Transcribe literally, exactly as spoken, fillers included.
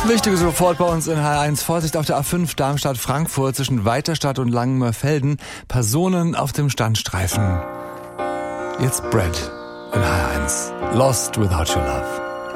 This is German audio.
Wichtiges sofort bei uns in H R eins. Vorsicht auf der A fünf Darmstadt-Frankfurt zwischen Weiterstadt und Langenmörfelden. Personen auf dem Standstreifen. Jetzt Brad in H R eins. Lost Without Your Love.